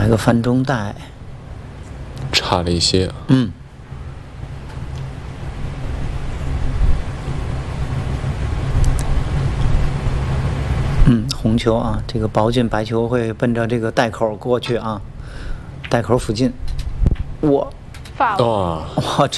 来个翻中带， 差了一些。 红球啊，这个宝剑白球会奔着这个带口过去啊，带口附近， 哇！